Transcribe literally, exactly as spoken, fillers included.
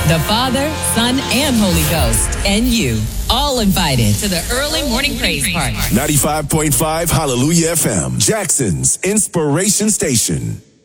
The Father, Son, and Holy Ghost, and you, all invited to the early morning praise party. ninety-five point five Hallelujah F M, Jackson's Inspiration Station.